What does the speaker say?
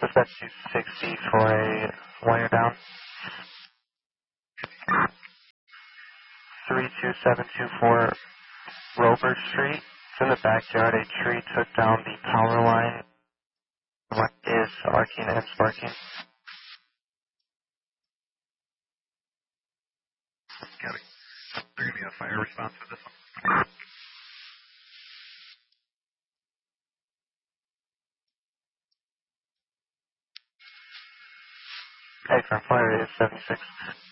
Dispatch 260 for a wire down. 32724 Rober Street. It's in the backyard. A tree took down the power line. What is arcing and sparking? Got it. There going to be a fire response for this one. Hey, for fire is 76.